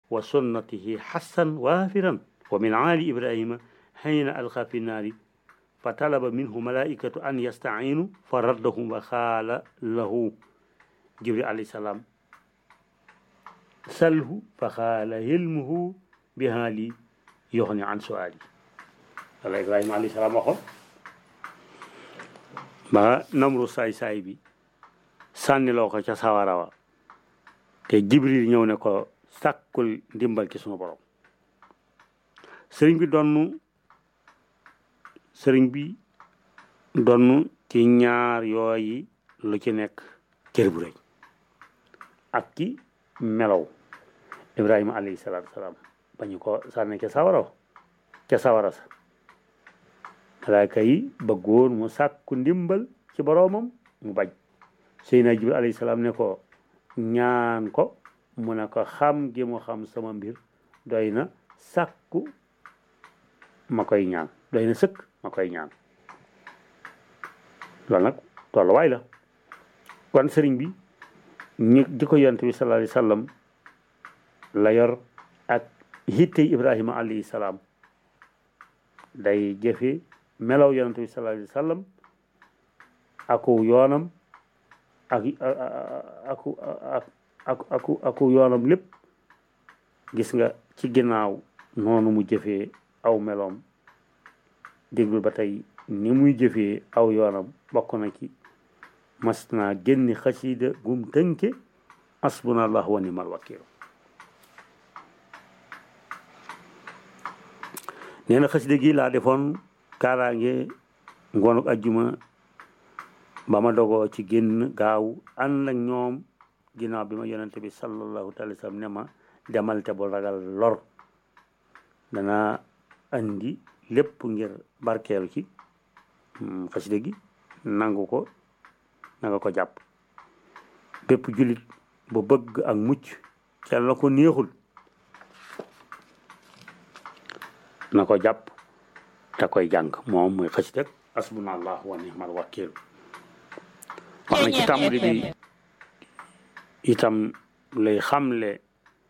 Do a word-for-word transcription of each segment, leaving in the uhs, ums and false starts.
وسنته حسا وافرا ومن آل إبراهيم حين ألقى في النار فطلب منه ملائكة أن يستعينوا فردهم وقال له جبريل عليه السلام سله فقال علمه بهالي يغني عن سؤالي. الله إبراهيم عليه السلام waxoon ba namru saay saay bi sànniloo ko ca sawara wa te Jibril ñëw ne ko sàkkul ndimbal ci sunu borom. sëriñ bi donnu sëriñ bi donnu ci ñaar yooyi lu ci nekk cër bu rëy ak ci melaw Ibrahima alayhi salaatu wasalaam bañu ko sànni ca sawara ca sawara sa malaaka yi bëggoon mu sàkku ndimbal ci boroomam mu bañ. Seydina Jibril alayhi salaam ne ko ñaan ko mu ne ko xam gi mu xam sama mbir doy na sàkku ma koy ñaan doy na sëkk ma koy ñaan. loolu nag tolluwaay la kon sëriñ bi ñi di ko yonent bi sallallahu alayhi wa sallam la yor ak hittey Ibrahima alayhi salaam day jëfe melaw yonent bi sallallahu alayhi wa sallam aku yoonam ak aku ak aku aku yoonam lépp gis nga ci ginnaaw noonu mu jëfee aw meloom déglu ba tey ni muy jëfee aw yoonam bokk na ci mas naa génni xasida gum tënke asbunallah wa ni'mal wakiil. nee na xasida gi laa defoon kaaraange ngoonuk ajjuma ba ma dogoo ci génn gaaw ànd ak ñoom ginnaaw bi ma yonente bi sallallahu alayhi wa sallam ne ma demal te bu ragal lor dana andi lépp ngir barkeelu ci xasida gi nangu ko nanga ko jàpp. bépp jullit bu bëgg ak mucc ca la ko neexul na ko jàpp te koy jàng moom muy xasida asbunallah wa ni'mal wakiil. wax na ci tàmbali bi itam lay xamle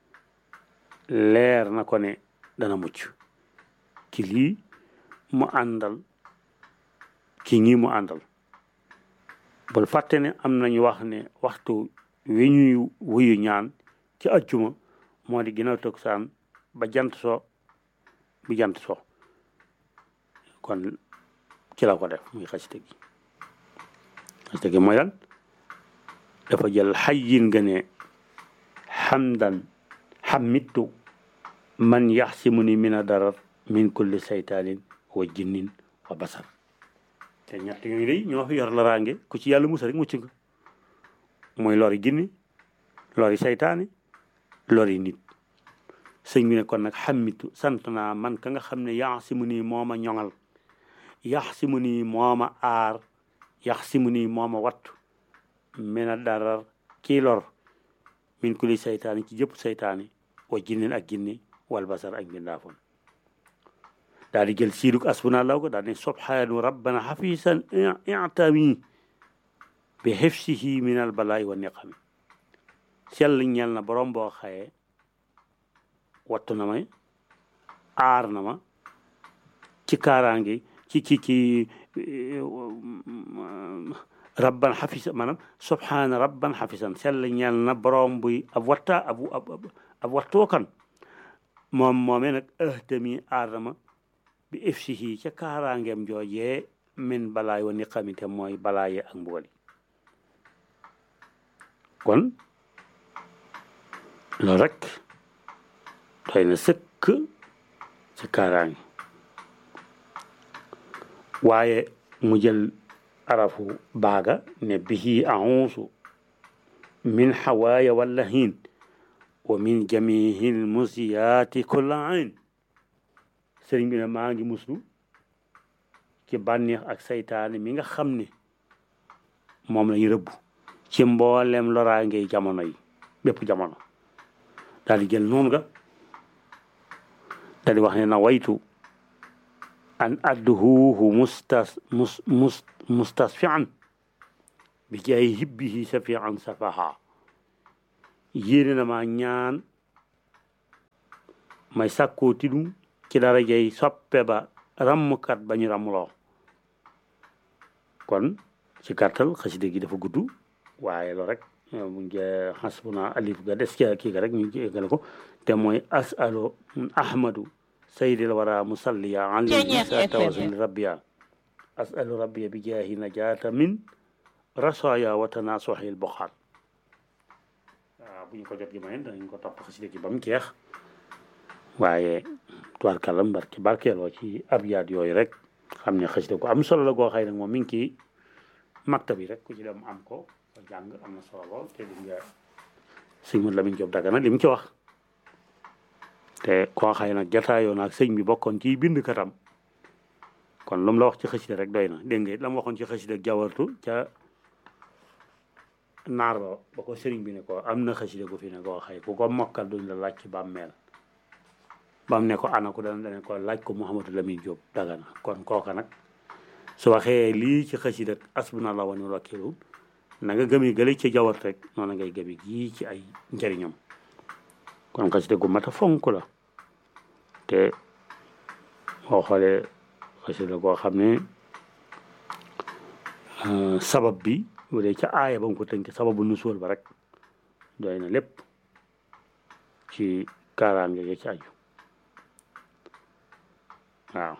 leer na ko ne dana mucc ci lii mu àndal ci ñi mu àndal. bul fàtte ne am nañu wax ne waxtu wi ñuy wuyu ñaan ci ajjuma moo di ginnaaw takkusaan ba jant so bi jant so kon ci la ko def muy xasida gi. xasida gi mooy lan dafa jël xayyin nga ne xamdan xamittu man yaxsimuni min a darar min kulli saytaanin wa jinnin wa basar. te ñett yooyu day ñoo fi yor laraange ku ci yàlla musa rek mucc nga mooy lori jinni lori saytaani lori nit. sëñ bi ne kon nag xamitu sant naa man ka nga xam ne yaxsimuni mooma ñoŋal yaxsimuni mooma aar yaxsimuni mooma wattu mina darar kii lor min kulli saytaani ci jëpp saytaani wa jinnin ak jinni wal basar ak mbindaafoon. daal di jël siiduk asbunallah ko daal di subhaanu rabbana xafisan i'tami bi xifsihi min al balaay wa niqami. sell ñel na borom boo xaye wattu na ma aar na ma ci kaaraange ci ci ci rabban xafisa maanaam subhaana rabban xafisan sell ñel na borom buy ab watta ab ab wattoo kan moom moomee nag ahtami aar na ma bi ifsihi ca kaaraangeem joojee min balaay wa niqamite mooy balaaye ak mbooli. kon loolu rek doy na sëkk ci kaaraange. waaye mu jël arafu baaga ne bihi a'uusu min xawaaya wallahin wa min jamihil musiyaati kulla ayn. sëriñ bi ne maa ngi muslu ci bànneex ak saytaane mi nga xam ne moom lañu rëbb ci mboolem loraangey jamono yi bépp jamono. daal di jël noonu nga daal di wax ne na waytu an adduhuhu mustas mus mus mustasfian bi jaay hibbihi safian safaha. yéene na maa ñaan may sàkkoo tinu ci dara jey soppe ba ràmmkat ba ñu ràmmloo kon ci gàttal xasida gi dafa gudd waaye loolu rek mu ngi xasbuna alif ga des ca kii ga rek ñu jéggale ko te mooy asalo ahmadu sayyidil wara musalliya alayhi sa tawasul rabbiya asalu rabbiya bi jaahi najata min rasaya wa tanasuhil boxaat waaw bu ñu ko jot gi mayen danañ ko topp xasida gi ba mu jeex waaye tubaarkàlla barke barkeeloo ci abyaat yooyu rek xam ne xasida ko am solo la goo xëy nag moom mi ngi ci maktab bi rek ku ci dem am ko jàng am na solo lool te di nga sëñ Mouhamadou Lamine Diop Dagana li mu ci wax te koo xëy nag jataayoo naag sëñ bi bokkoon ci bind katam kon lu mu la wax ci xasida rek doy na dégg nga la mu waxoon ci xasida jawartu ca naar ba ba ko sëriñ bi ne ko am na xasida gu fi ne koo xëy ku ko mokkal duñ la laaj ci bàmmeel bam ne ko ana ko dana dane ko laaj ko Mouhamadou Lamine Diop Dagana kon kooka nag su waxee lii ci xasida asbunallahu wa ni'mal wakiil na nga gëmi gële ci jawat rek noonu ngay gëmi gii ci ay njëriñam kon xasida gu mat a fonk la te boo xoolee xasida goo xam ne sabab bi bu dee ca aaya ba mu ko tënk sababu nusuul ba rek doy na lépp ci kaaraange ga ci aju waaw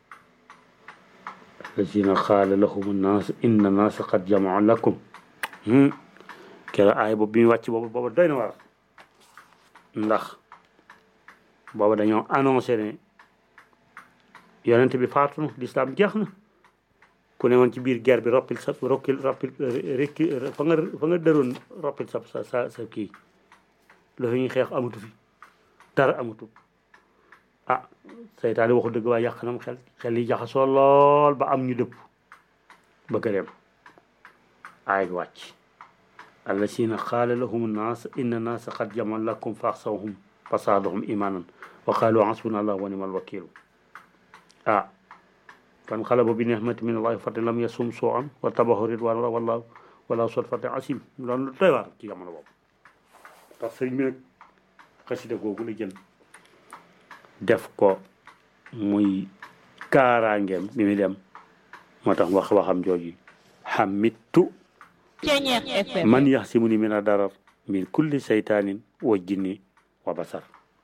lazina qaala lahum nnaas inna naasa qad jamacu lakum kera aaya boobu bi mu wàcc boobu booba doy na war ndax booba dañoo annoncé ne yonent bi faatu na lislaam jeex na ku ne woon ci biir guerre bi roppil sa rokkil roppil rekki fa nga fa nga dëroon roppil sa sa sa sa kii la fi ñuy xeex amatu fi dara amatu ah seytaane waxu dëgg waaye yàq nam xel xel yi jaxasoo lool ba am ñu dëpp bëgg a dem aay wàcc allazina qaala lahum nnaas inna naasa qad jamacu lakum faxshawhum fazaadahum imaanan wa qaalu hasbunallahu wa ni'mal wakiil ah fanqalabu bi ni'matin min allahi fadlin lam yasum suu'an wa tabahu ridwaan wallahu wallahu zul fadli asiim loolu doy waar ci jamono boobu tax sëriñ bi nag xasida googu la jël def ko muy kaaraangeem bi muy dem moo tax wax waxam jooju xamittu man yaxsimuni min adarar min kulli seytaanin wa jinni wa basar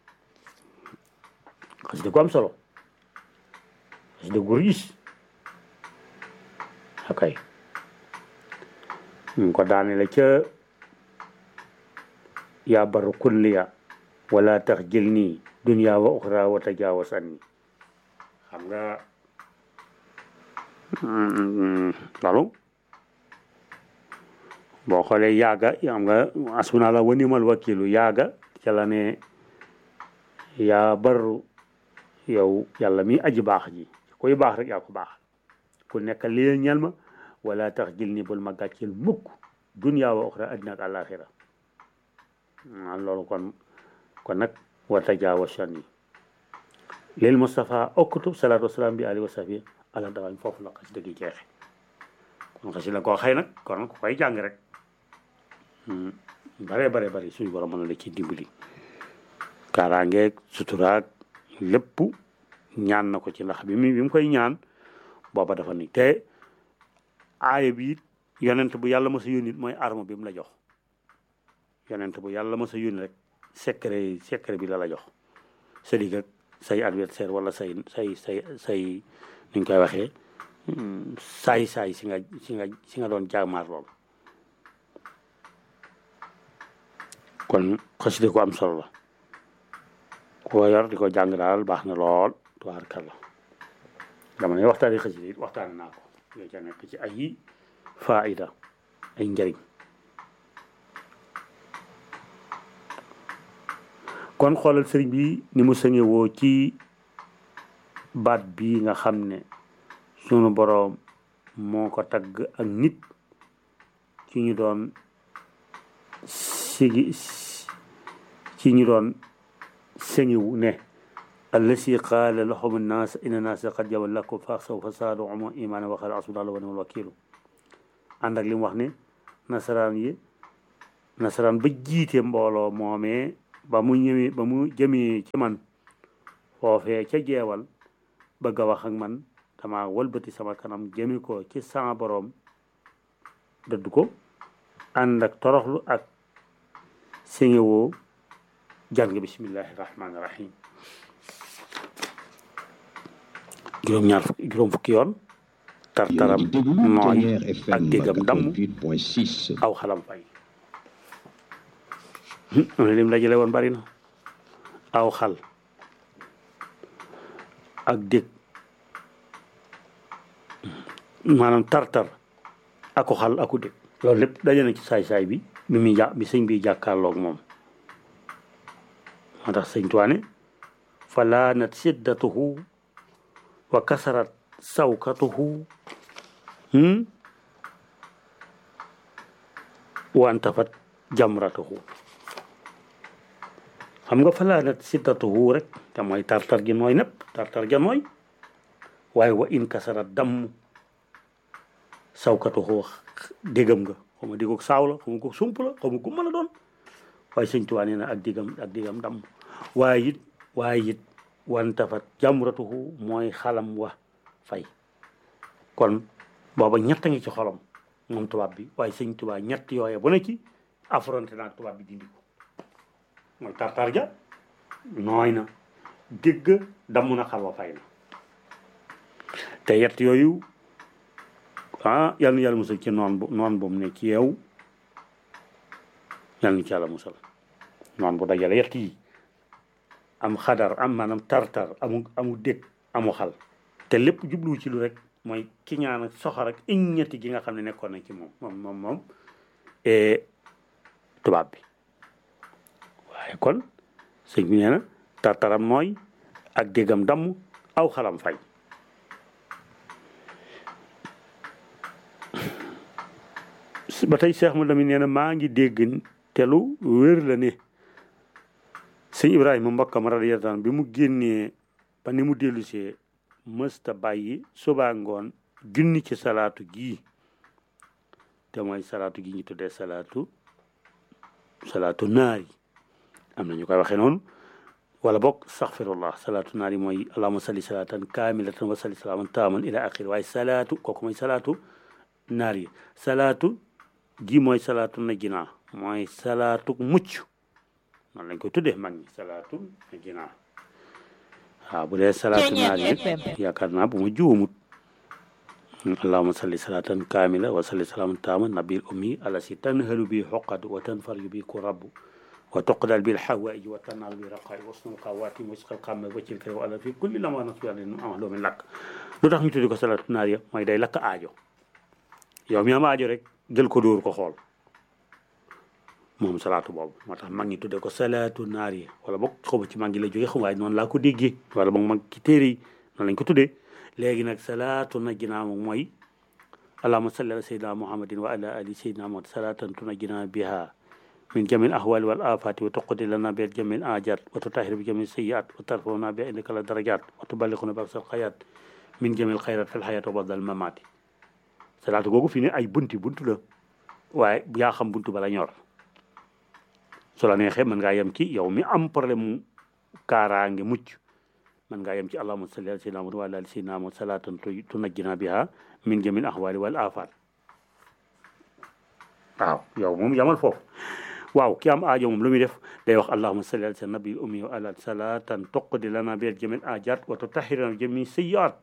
xasida gu am solo xasida gu riis akay ñu ko daane la ca yaa baru kulliya wala tax jël nii dunya wa uxra wa tajaawaz anni xam nga loolu boo xoolee yaaga xam nga asbunallahu wa ni'mal wakiilu yaaga ca la ne yaa baru yow yàlla mi aji baax ji koy baax rek yaa ko baax ku nekk li leen ñal ma wala tax jël ni bul ma gàcceel mukk dunya wa uxra addina ak àllaaxira loolu kon kon nag wa tajaawaz anni lil Mustafa okkutub salaatu wasalaam bi alihi wa sahbi ala dawaañ foofu la xasida gi jeexe kon xasida la koo xëy nag kon ku koy jàng rek bare bare bare suñu borom mën na la ci dimbali kaaraangeeg suturaag lépp ñaan na ko ci ndax bi mu bi mu koy ñaan booba dafa ni te aaya bi yonent bu yàlla mës a yónni mooy arme bi mu la jox yonent bu yàlla mës a yónni rek secret secret bi la la jox sa digg ak say adversaire wala say say say say ni ñu koy waxee saay saay si nga si nga si nga doon jaamaar lool kon xasida ko am solo la koo yor di ko jàng daal baax na lool tubaarkalla dama ne waxtaani xasida it waxtaane naa ko yoo ca nekk ci ay faida ay njëriñ kon xoolal sëriñ bi ni mu sañe woo ci baat bii nga xam ne sunu boroom moo ko tagg ak nit ci ñu doon sigi ci ñu doon sañewu ne allasi qaala lahum nnaas inna naasa qad jamacu lakum faxshawhum fazaadahum imaanan wa qaalu hasbunallahu wa ni'mal wakiil ànd ak li mu wax ne nasaraan yi nasaraan ba jiite mbooloo moomee ba mu ñëwee ba mu jëmee ci man foofee ca jeewal bëgg a wax ak man dama wëlbati sama kanam jëmi ko ci sama boroom dëdd ko ànd ak toroxlu ak séngewoo jàng bismillahi rahmaani rahim juróom ñaar juróom fukki yoon tartaram nooy ak déggam damm aw xalam fay am na lim dajale woon bari na aw xal ak dégg maanaam tartar ako xal aku dégg loolu lépp daje na ci saay-saay bi bi muy jà bi sëñ bi jàkkaarloog moom moo tax sëñ tuwaane fa laanat siddatuhu wa kasarat sawkatuhu wa antafat jamratuhu xam nga fa laanat siddatuhu rek te mooy tartar gi nooy nepp tartar ga nooy waaye wa in kasarat damm sawkatuhu déggam nga xaw ma diggoog saaw la xaw ma ko sump la xaw ma ko mën a doon waaye sëñ Tuubaa nee na ak diggam ak diggam damm waaye it waaye it wantafat jamratuhu mooy xalam wa fay kon booba ñett a ngi ci xolam moom tubaab bi waaye sëñ Tuubaa ñett yooye bu ne ci affronté naa tubaab bi dindi ko mooy tartar ja nooy na dégg damm na xal wa fay na te yett yooyu ah yal na yàlla musal ci noon bu noon bu mu ne ci yow yal na ci yàlla musal noon bu dajale yett yi am xadar am maanaam tartar amu amu dégg amu xal te lépp jubluwu ci lu rek mooy ki ñaan ak soxor ak iññati gi nga xam ne nekkoon na ci moom moom moom moom tubaab bi waaye kon sëñ bi nee na tartaram nooy ak déggam damm aw xalam fay ba tey Cheikh ma dami nee na maa ngi dégg te lu wér la ne sëñ Ibrahima mbokkam radiyallaahu anhu bi mu génnee ba ni mu dellusee mësta bàyyi suba ngoon junni ci salaatu gii te mooy salaatu gi ñu tuddee salaatu salaatu naari am na ñu koy waxee noonu wala bokk astaghfirullah salaatu naari mooy allahumma salli salaatan kaamilatan wa salli salaaman taaman ila axiri waaye salaatu kooku mooy salaatu naari salaatu gi mooy salaatu na ginaa mooy salaatu mucc noonu lañ koy tuddee mag ñi salaatu na ginaa waaw bu dee salaatu naari yaakaar naa bu ma juumut allahumma salli salaatan kaamila wa salli salaaman taaman nabil ummi ala si tanhalu bi xoqad wa tanfarju bi ku rabbu wa tuqdal bil xawaaij wa tanal bi raqaay wa sunul xawaati musqal xamme waccil kay wa ala fi kulli lama nasu yàlla nu am loo min lakk lu tax ñu tuddi ko salaatu naari mooy day lakk aajo yow mi am aajo rek jël ko dóor ko xool moom salaatu boobu moo tax mag ñi tudde ko salaatu naari wala boog xaw ci mag ñi la jógee xam waaye noonu laa ko déggee wala boog mag ci téere yi noonu lañ ko tuddee léegi nag salaatu najjinaa moom mooy allahumma salli ala sayyidina muhammadin wa ala ali sayyidina muhammad salatan tunajjina biha min jamil ahwali wal afati wa tuqdi lana bi jamil ajat wa tutahhir bi jamil sayyiat wa tarfa'una bi indaka la darajat wa tuballighuna bi aqsal khayat min jamil khayrat fil hayat wa badal mamati salaatu googu fi ne ay bunti buntu la waaye yaa xam buntu bala ñor su la neexee mën ngaa yem ci yow mi am problème mu kaaraange mucc mën ngaa yem ci allahumma salli ala sayyidina muhammad wa ala ali sayyidina muhammad salatan tunajjina biha min jamil ahwali wal afat waaw yow moom yamal foofu waaw ki am aajo moom lu muy def day wax allahumma salli ala sayyidina nabi ummi wa ala salatan tuqdi lana bi jamil ajat wa tutahhiruna jamil sayyiat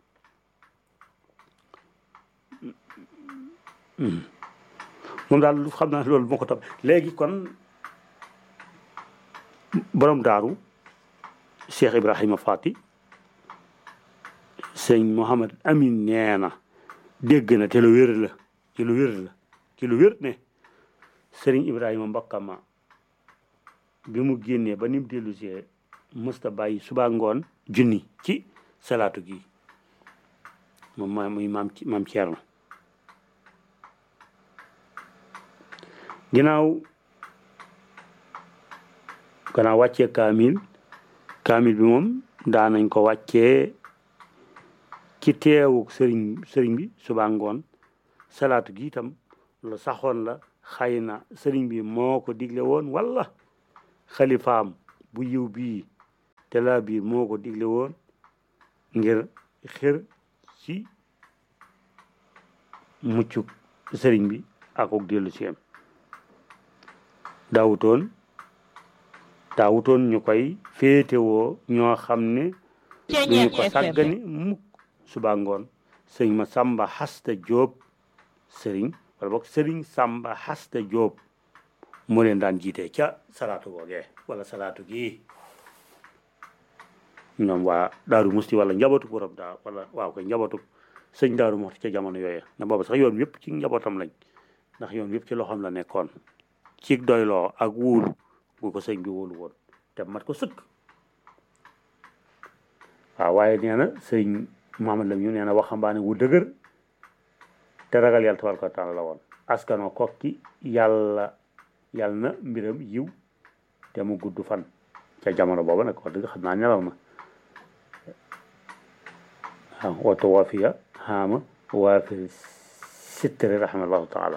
moom daal xam naa loolu moo ko tam léegi kon borom daaru Cheikh Ibrahima Fati sëñ Mouhamad Amin nee na dégg na te lu wér la ci lu wér la ci lu wér ne sëriñ Ibrahima mbokkama bi mu génnee ba ni mu dellusee mësta bàyyi suba ngoon junni ci salaatu gi moom mooy muy maam maam Thierno ginnaaw gannaaw wàccee kaamil kaamil bi moom daanañ ko wàccee ci teewu sëriñ sëriñ bi suba ngoon salaatu gi itam lu saxoon la xëy na sëriñ bi moo ko digle woon wala xalifaam bu yiw bii te laa biir moo ko digle woon ngir xër ci muccuk sëriñ bi akuk dellu si am daawutoon daawutoon ñu koy féetewoo ñoo xam ne duñu ko sàggani mukk suba ngoon sëriñ ma Samba Xasta Jóob sëriñ wala boog sëriñ Samba Xasta Jóob moo leen daan jiite ca salaatu googee wala salaatu gii ñoom waa Daaru Musti wala njabootu borom daa wala waaw koy njabootu sëñ Daaru Musti ca jamono yooye na booba sax yoon yëpp ci njabootam lañ ndax yoon yëpp ci loxoom la nekkoon ci doyloo ak wóolu gu ko sëñ bi wóolu woon te mat ko sëkk waaw waaye nee na sëñ Mamadou Lam ñu nee na waxambaane wu dëgër te ragal yàlla tabaraka wa taala la woon askano kokki yàlla yàlla na mbiram yiw te mu gudd fan ca jamono booba nag wax dëgg xam naa nelaw na waaw watu waafiya xaama waafir sittri rahimallahu taala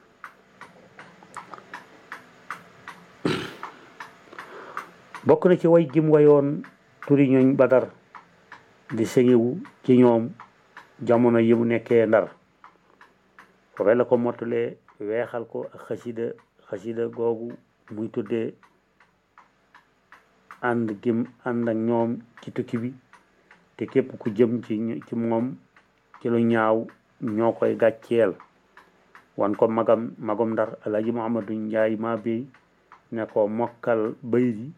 bokk na ci way jim wayoon turi ñooñ Badar di sëñewu ci ñoom jamono yi mu nekkee Ndar foofee la ko mottalee weexal ko ak xasida xasida googu muy tuddee ànd gim ànd ak ñoom ci tukki bi te képp ku jëm ci ci moom ci lu ñaaw ñoo koy gàcceel wan ko magam magam Ndar Alaaji Muhammadu Njaay maa béy ne ko mokkal bayit yi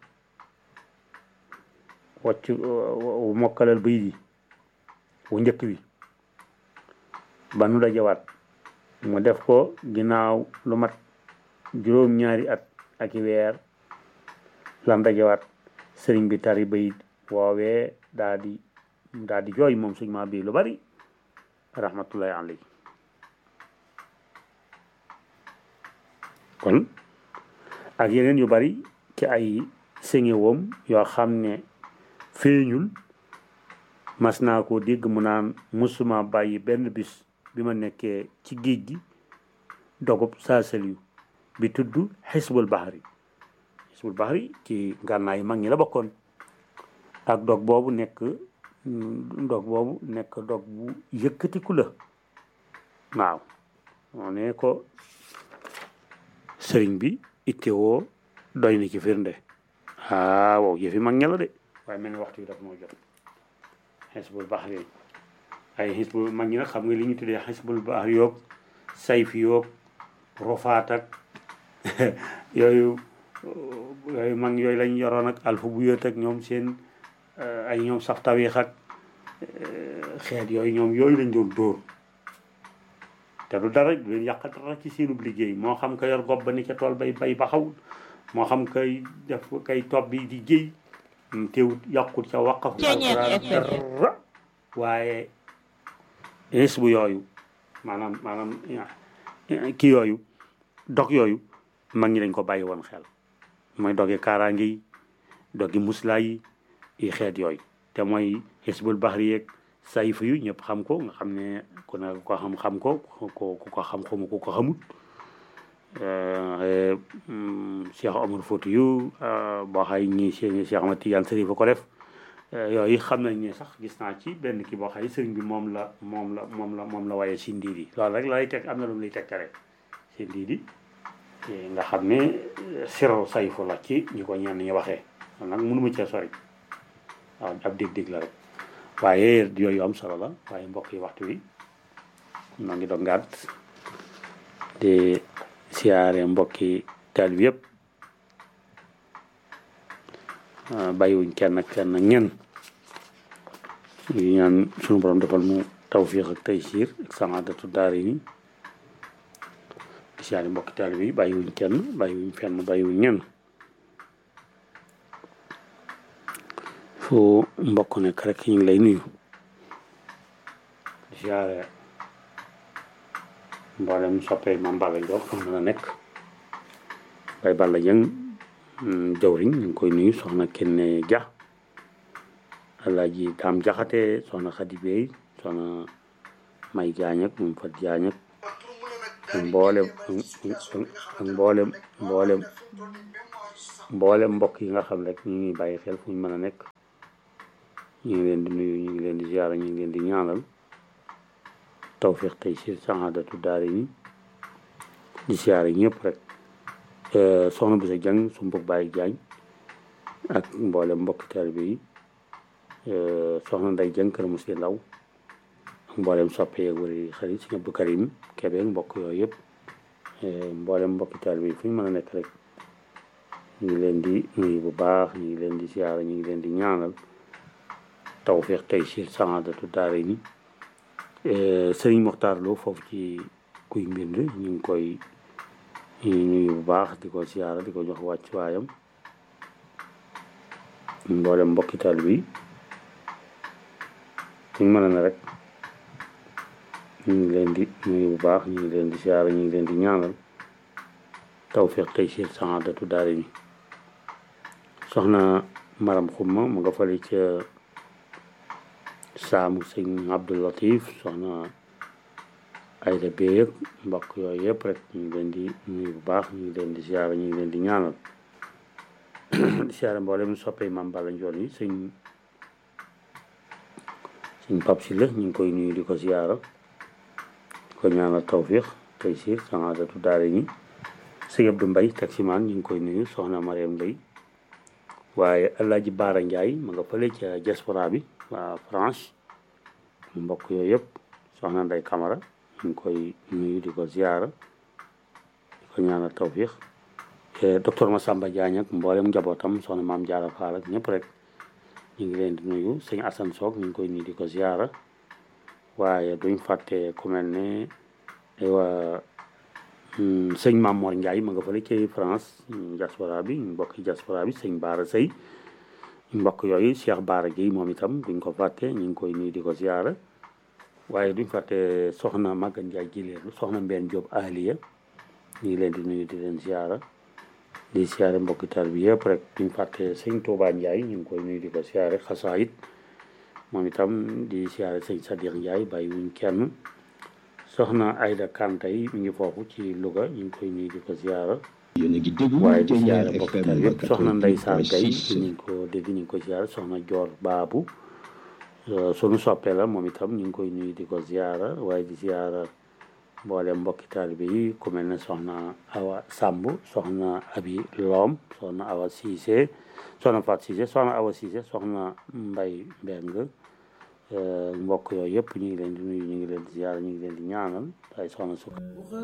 wacc mokkalal bayit yi wu njëkk bi ba nu dajawaat mu def ko ginnaaw lu mat juróom-ñaari at ak i weer lan dajawaat sëriñ bi tari bayit woowee daa di daa di jooy moom sëñ maa bii lu bari rahmatullahi alayhi kon ak yeneen yu bari ci ay sëñewoom yoo xam ne feeñul mas naa ko dégg mu naan musuma bàyyi benn bis bi ma nekkee ci géej gi dogub saasaliyu bi tudd xisbul bahri xisbul bahri ci ngànnaay mag ñi la bokkoon ak dog boobu nekk dog boobu nekk dog bu yëkkatiku la waaw moo ne ko sëriñ bi ittewoo doy na ci firnde ah wow yëfi mag ña la de waaye mel ni waxtu bi daf moo jot xisbul bahri ay xisbul mag ñi nag xam nga li ñu tuddee xisbul bahri yoog sayfi yoog rofaat ak yooyu yooyu mag yooyu lañ yoroon ak alfu bu yët ak ñoom seen ay ñoom saf tawiix ak xeet yooyu ñoom yooyu lañ doon dóor te du dara du leen yàq dara ci seenub liggéey moo xam ka yor gopp ba ni ca tool bay bay ba xaw moo xam kay def kay topp bi di géey teewut yàqut ca waqaf dara waaye is bu yooyu maanaam maanaam kii yooyu dog yooyu mag ñi dañ ko bàyyi woon xel mooy doge kaaraange yi dogi muslaa yi i xeet yooyu te mooy xisbul bahri yeeg sayf yu ñëpp xam ko nga xam ne ku ne ko xam xam ko ku ko xam xamu ku ko xamut Cheikh Omar Fouti yu boo xay ñi Cheikh Ahmad Tidiane Sërif ko def yooyu xam nañ ne sax gis naa ci benn kii boo xay sëriñ bi moom la moom la moom la moom la waaye si ndiidi loolu rek lay teg am na lu mu lay tegtale si ndiidi nga xam ne siro sayfu la ci ñi ko ñenn ñi waxee kon nag mënuma cee sori waaw ab dég-dég la rek waaye yooyu am solo la waaye mbokk yi waxtu wi noo ngi doon ngàtt di siyaare mbokki taal bi yëpp bàyyiwuñ kenn ak kenn ñen ñu ñaan suñu borom defal mu tawfiq ak taysiir ak saadatu daari ni di siyaare mbokki taal bi bàyyiwuñ kenn bàyyiwuñ fenn bàyyiwuñ ñen fu mbokk nekk rek ñu ngi lay nuyu di siyaare mboolem soppee Mame Balla Diop fa mën a nekk bay Balla Dieng jawriñ ñu ngi koy nuyu soxna Kenne Dia Alaaji Daam Jaxate soxna Xadi Bey soxna May Jaañ ak moom Fat Jaañ ak mboolem ak mboolem mboolem mboolem mbokk yi nga xam rek ñu ngi bàyyi xel fu ñu mën a nekk ñu ngi leen di nuyu ñu ngi leen di ziara ñu ngi leen di ñaanal tawfiq tey si saxaadatu daari ni di ziara ñëpp rek soxna bu sa jàng su mbokk Baye Jaañ ak mboolem mbokki taalibe yi soxna Nday Jàng kër Monsieur Ndaw ak mboolem soppe yeeg wari xarit si Abdou Karim Kébé mbokk yooyu yëpp mboolem mbokki taalibe yi fu ñu mën a nekk rek ñu ngi leen di nuyu bu baax ñu ngi leen di ziara ñu ngi leen di ñaanal tawfiq tey si saxaadatu daari ni sëriñ Moxtaar Lo foofu ci kuy mbind ñu ngi koy nuyu bu baax di ko ziara di ko jox wàcc waayam mboolem mbokki taalibe yi ñu mën a ne rek ñu ngi leen di nuyu bu baax ñu ngi leen di ziara ñu ngi leen di ñaanal tawfiq tey si saxaadatu daari ni soxna Maram Xumma mu nga fale ca saamu sëñ Abdou Latif soxna Ayda Bey yëpp mbokk yooyu yëpp rek ñu ngi leen di nuyu bu baax ñu ngi leen di ziara ñu ngi leen di ñaanal di ziara mboolem soppee Maam Balla Njoon yi sëñ sëñ Pap Silla ñu ngi koy nuyu di ko ziara di ko ñaanal tawfiq tey si saxaadatu daari ni sëñ Abdou Mbay taximaan ñu ngi koy nuyu soxna Mariam Mbay waaye Alaaji Baara Njaay ma nga fële ca diaspora bi waa France mbokk yooyu yëpp soxna Ndey Camara ñu ngi koy nuyu di ko ziara di ko ñaanal tawfiq docteur Massamba Diagne ak mboolem njabootam soxna Maam Jaara Faal ak ñëpp rek ñu ngi leen di nuyu sëñ Assane Soog ñu ngi koy nuyu di ko ziara waaye duñ fàtte ku mel ne waa sëñ Mamor Ndiaye ma nga fële ci France diaspora bi mbokki diaspora bi sëñ Baara Sëy mbokk yooyu Cheikh Baara Guèye moom itam duñ ko fàtte ñu ngi koy nuyu di ko ziara waaye duñ fàtte soxna Magan Ndiaye jileelu soxna Mbène Diop Aliya ñu ngi leen di nuyu di leen ziara di ziara mbokki taal bi yëpp rek duñ fàtte sëñ Touba Ndiaye ñu ngi koy nuyu di ko ziara xasaayit moom itam di ziara sëñ Sadiq Ndiaye bàyyi wuñ kenn soxna Ayda Kanta yi mi ngi foofu ci Louga ñu ngi koy nuyu di ko ziara waaye di ziara mbokki taal yëpp soxna Ndey Saar Gay ñu ngi ko dégg ñu ngi ko ziara soxna Joor Baabu sunu soppee la moom itam ñu ngi koy nuyu di ko ziara waaye di ziara mboolem mbokki taalibe yi ku mel ne soxna Awa Samb soxna Abi Loom soxna Awa Siise soxna Fat Siise soxna Awa Siise soxna Mbay Mbeng mbokk yooyu yëpp ñu ngi leen di nuyu ñu ngi leen di ziara ñu ngi leen di ñaanal ay soxna sukk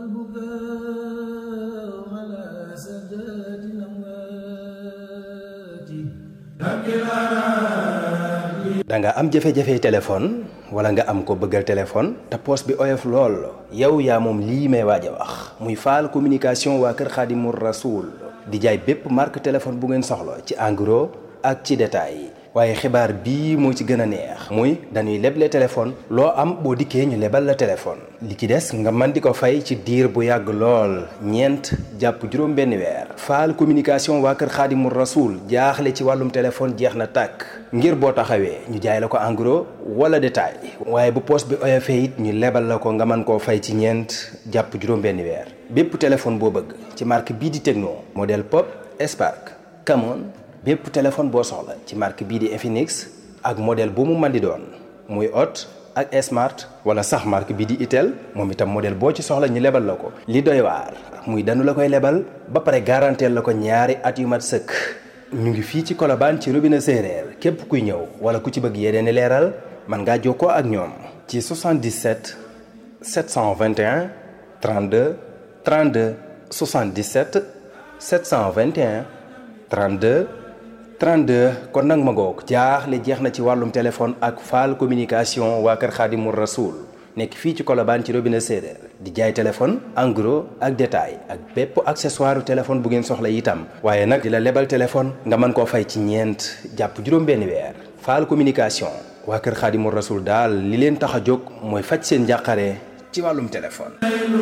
da nga am jafe-jafe téléphone wala nga am ko bëggal téléphone te poos bi oyof lool yow yaa moom lii may waaj a wax muy faal communication waa kër Xaadimu Rasuul di jaay bépp marque téléphone bu ngeen soxla ci en gros ak ci détail waaye xibaar bii moo ci gën a neex muy dañuy leble téléphone loo am boo dikkee ñu lebal la téléphone li ci des nga mën di ko fay ci diir bu yàgg lool ñeent jàpp juróom benn weer faal communication waa kër Xaadimu Rasuul jaaxle ci wàllum téléphone jeex na tàkk ngir boo taxawee ñu jaay la ko en gros wala détail waaye bu poos bi oyofee it ñu lebal la ko nga mën koo fay ci ñeent jàpp juróom benn weer bépp téléphone boo bëgg ci marque bii di Tecno modèle Pop Spark Camon bépp téléphone boo soxla ci marque bii di Infinix ak modèle bu mu mën di doon muy Hot ak Smart wala sax marque bii di Itel moom itam modèle boo ci soxla ñu lebal la ko. li doy waar muy danu la koy lebal ba pare garanteel la ko ñaari at yu mat sëkk ñu ngi fii ci Colobane ci robinet séeréer képp kuy ñëw wala ku ci bëgg yeneen i leeral mën ngaa jokkoo ak ñoom. ci soixante-dix-sept sept cent vingt et un trente-deux trente-deux soixante-dix-sept sept cent vingt et un trente-deux trente-deux kon nag ma ngoog jaaxle jeex na ci wàllum téléphone ak faal communication waa kër Xaadimu Rasuul nekk fii ci Colobane ci robinet séeréer di jaay téléphone en gros ak détail ak bépp accessoire téléphone bu ngeen soxla itam waaye nag di la lebal téléphone nga mën koo fay ci ñeent jàpp juróom benn weer faal communication waa kër Xaadimu Rasuul daal li leen tax a jóg mooy faj seen njàqare ci wàllum téléphone